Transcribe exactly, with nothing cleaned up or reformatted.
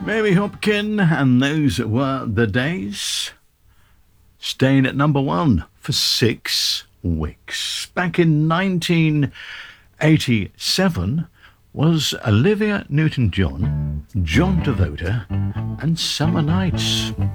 Mary Hopkin, and those were the days. Staying at number one for six weeks. Back in nineteen eighty-seven was Olivia Newton-John, John Devota, and Summer Nights.